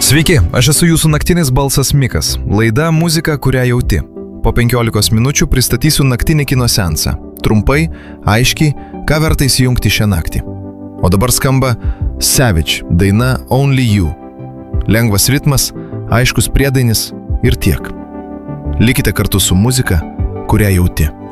Sveiki, aš esu jūsų naktinis balsas Mikas. Laida Muzika, kurią jauti. Po 15 minučių pristatysiu naktinį kino seansą. Trumpai, aiškiai, ką verta įsijungti šią naktį. O dabar skamba Savage, daina Only You. Lengvas ritmas, aiškus priedainis ir tiek. Likite kartu su muzika, kurią jauti.